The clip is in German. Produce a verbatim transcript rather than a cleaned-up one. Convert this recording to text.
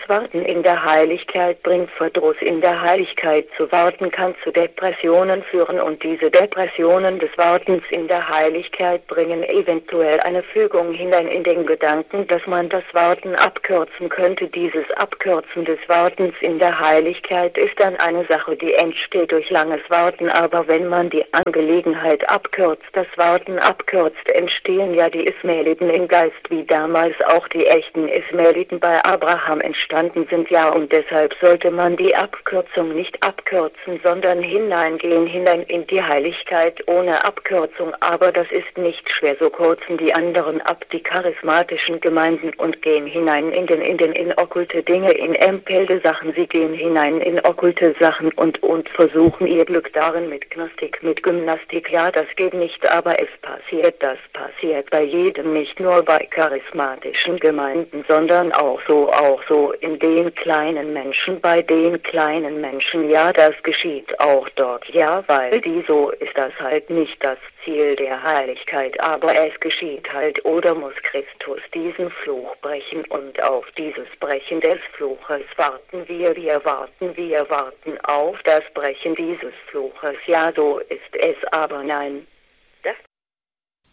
Warten in der Heiligkeit bringt Verdruss in der Heiligkeit. Zu warten kann zu Depressionen führen und diese Depressionen des Wartens in der Heiligkeit bringen eventuell eine Fügung hinein in den Gedanken, dass man das Warten abkürzen könnte. Dieses Abkürzen des Wartens in der Heiligkeit ist dann eine Sache, die entsteht durch langes Warten, aber wenn man die Angelegenheit abkürzt, das Warten abkürzt, entstehen ja die Ismaeliten im Geist, wie damals auch die echten Ismaeliten bei Abraham entstanden sind, ja, und deshalb sollte man die Abkürzung nicht abkürzen, sondern hineingehen, hinein in die Heiligkeit ohne Abkürzung, aber das ist nicht schwer, so kürzen die anderen ab, die charismatischen Gemeinden, und gehen hinein in den, in den, in okkulte Dinge, in empelde Sachen, sie gehen hinein in okkulte Sachen und, und versuchen ihr Glück darin mit Gnostik, mit Gymnastik, ja, das geht nicht, aber es passiert, das passiert bei jedem, nicht nur bei charismatischen Gemeinden, sondern auch so, auch so in den kleinen Menschen, bei den kleinen Menschen, ja, das geschieht auch dort, ja, weil die, so ist das halt nicht das Ziel der Heiligkeit, aber es geschieht halt, oder muss Christus diesen Fluch brechen, und auf dieses Brechen des Fluches warten wir, wir warten, wir warten auf das Brechen dieses Fluches, ja, so ist es, aber nein.